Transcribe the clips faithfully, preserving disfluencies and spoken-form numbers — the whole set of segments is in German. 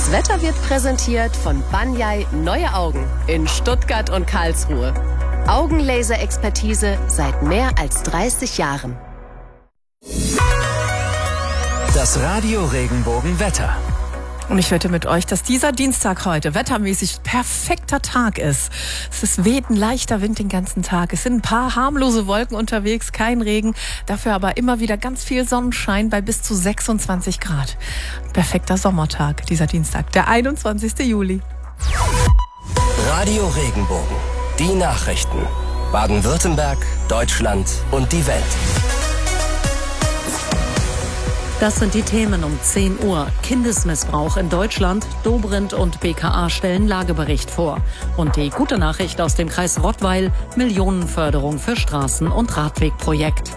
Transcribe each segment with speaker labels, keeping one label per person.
Speaker 1: Das Wetter wird präsentiert von Banyai Neue Augen in Stuttgart und Karlsruhe. Augenlaser-Expertise seit mehr als dreißig Jahren.
Speaker 2: Das Radio Regenbogen Wetter.
Speaker 3: Und ich wette mit euch, dass dieser Dienstag heute wettermäßig perfekter Tag ist. Es ist weht ein leichter Wind den ganzen Tag. Es sind ein paar harmlose Wolken unterwegs, kein Regen. Dafür aber immer wieder ganz viel Sonnenschein bei bis zu sechsundzwanzig Grad. Perfekter Sommertag, dieser Dienstag, der einundzwanzigsten Juli.
Speaker 2: Radio Regenbogen. Die Nachrichten. Baden-Württemberg, Deutschland und die Welt.
Speaker 4: Das sind die Themen um zehn Uhr. Kindesmissbrauch in Deutschland. Dobrindt und B K A stellen Lagebericht vor. Und die gute Nachricht aus dem Kreis Rottweil. Millionenförderung für Straßen- und Radwegprojekt.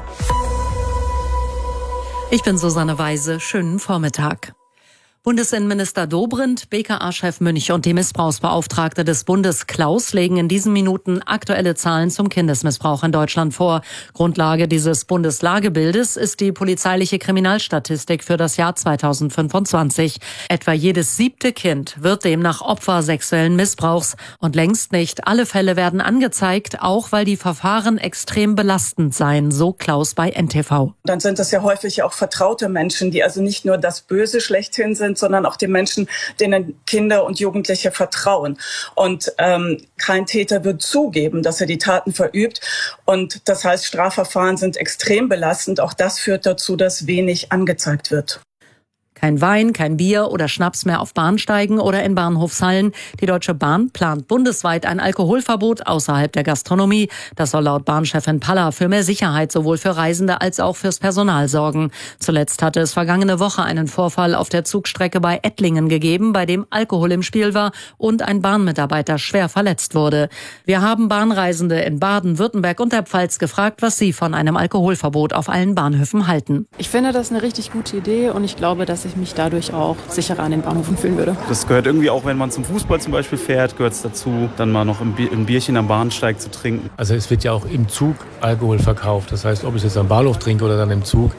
Speaker 4: Ich bin Susanne Weise. Schönen Vormittag. Bundesinnenminister Dobrindt, B K A-Chef Münch und die Missbrauchsbeauftragte des Bundes Klaus legen in diesen Minuten aktuelle Zahlen zum Kindesmissbrauch in Deutschland vor. Grundlage dieses Bundeslagebildes ist die polizeiliche Kriminalstatistik für das Jahr zweitausendfünfundzwanzig. Etwa jedes siebte Kind wird demnach Opfer sexuellen Missbrauchs. Und längst nicht alle Fälle werden angezeigt, auch weil die Verfahren extrem belastend seien, so Klaus bei N T V.
Speaker 5: Dann sind das ja häufig auch vertraute Menschen, die also nicht nur das Böse schlechthin sind, sondern auch die Menschen, denen Kinder und Jugendliche vertrauen. Und ähm, kein Täter wird zugeben, dass er die Taten verübt. Und das heißt, Strafverfahren sind extrem belastend. Auch das führt dazu, dass wenig angezeigt wird.
Speaker 4: Kein Wein, kein Bier oder Schnaps mehr auf Bahnsteigen oder in Bahnhofshallen. Die Deutsche Bahn plant bundesweit ein Alkoholverbot außerhalb der Gastronomie. Das soll laut Bahnchefin Paller für mehr Sicherheit sowohl für Reisende als auch fürs Personal sorgen. Zuletzt hatte es vergangene Woche einen Vorfall auf der Zugstrecke bei Ettlingen gegeben, bei dem Alkohol im Spiel war und ein Bahnmitarbeiter schwer verletzt wurde. Wir haben Bahnreisende in Baden-Württemberg und der Pfalz gefragt, was sie von einem Alkoholverbot auf allen Bahnhöfen halten.
Speaker 6: Ich finde das eine richtig gute Idee und ich glaube, dass ich mich dadurch auch sicherer an den Bahnhöfen fühlen würde.
Speaker 7: Das gehört irgendwie auch, wenn man zum Fußball zum Beispiel fährt, gehört es dazu, dann mal noch ein Bierchen am Bahnsteig zu trinken.
Speaker 8: Also es wird ja auch im Zug Alkohol verkauft. Das heißt, ob ich jetzt am Bahnhof trinke oder dann im Zug,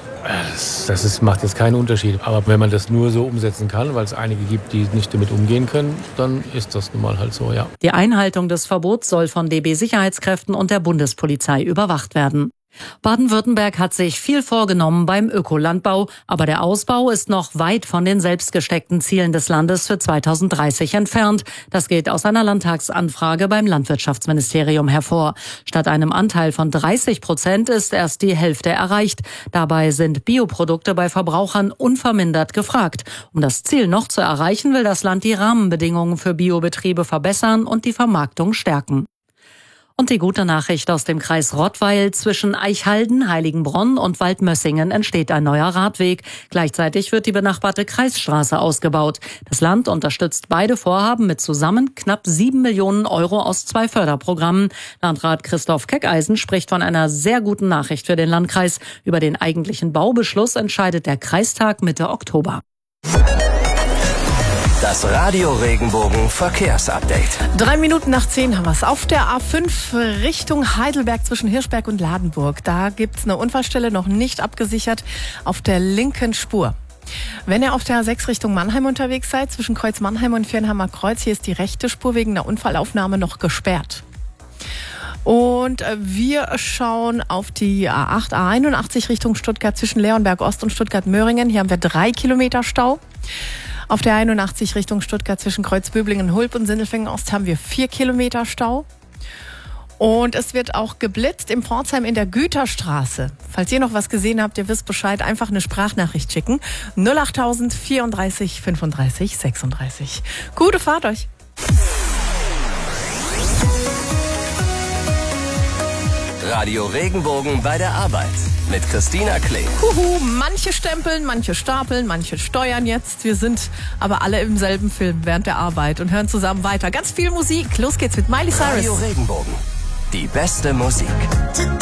Speaker 8: das, das ist, macht jetzt keinen Unterschied. Aber wenn man das nur so umsetzen kann, weil es einige gibt, die nicht damit umgehen können, dann ist das nun mal halt so, ja.
Speaker 4: Die Einhaltung des Verbots soll von D B-Sicherheitskräften und der Bundespolizei überwacht werden. Baden-Württemberg hat sich viel vorgenommen beim Ökolandbau, aber der Ausbau ist noch weit von den selbstgesteckten Zielen des Landes für zweitausenddreißig entfernt. Das geht aus einer Landtagsanfrage beim Landwirtschaftsministerium hervor. Statt einem Anteil von dreißig Prozent ist erst die Hälfte erreicht. Dabei sind Bioprodukte bei Verbrauchern unvermindert gefragt. Um das Ziel noch zu erreichen, will das Land die Rahmenbedingungen für Biobetriebe verbessern und die Vermarktung stärken. Und die gute Nachricht aus dem Kreis Rottweil: zwischen Eichhalden, Heiligenbronn und Waldmössingen entsteht ein neuer Radweg. Gleichzeitig wird die benachbarte Kreisstraße ausgebaut. Das Land unterstützt beide Vorhaben mit zusammen knapp sieben Millionen Euro aus zwei Förderprogrammen. Landrat Christoph Keckeisen spricht von einer sehr guten Nachricht für den Landkreis. Über den eigentlichen Baubeschluss entscheidet der Kreistag Mitte Oktober.
Speaker 2: Das Radio Regenbogen Verkehrsupdate.
Speaker 3: Drei Minuten nach zehn haben wir es. Auf der A fünf Richtung Heidelberg zwischen Hirschberg und Ladenburg. Da gibt es eine Unfallstelle, noch nicht abgesichert, auf der linken Spur. Wenn ihr auf der A sechs Richtung Mannheim unterwegs seid, zwischen Kreuz Mannheim und Viernheimer Kreuz, hier ist die rechte Spur wegen der Unfallaufnahme noch gesperrt. Und wir schauen auf die A acht, A einundachtzig Richtung Stuttgart zwischen Leonberg Ost und Stuttgart-Möhringen. Hier haben wir drei Kilometer Stau. Auf der einundachtzig Richtung Stuttgart zwischen Kreuzböblingen, Hulp und Sindelfingen Ost haben wir vier Kilometer Stau. Und es wird auch geblitzt im Pforzheim in der Güterstraße. Falls ihr noch was gesehen habt, ihr wisst Bescheid, einfach eine Sprachnachricht schicken. null achttausend vierunddreißig fünfunddreißig sechsunddreißig. Gute Fahrt euch!
Speaker 2: Radio Regenbogen bei der Arbeit mit Christina Klee.
Speaker 3: Huhu, manche stempeln, manche stapeln, manche steuern jetzt. Wir sind aber alle im selben Film während der Arbeit und hören zusammen weiter. Ganz viel Musik. Los geht's mit Miley Cyrus.
Speaker 2: Radio Regenbogen. Die beste Musik.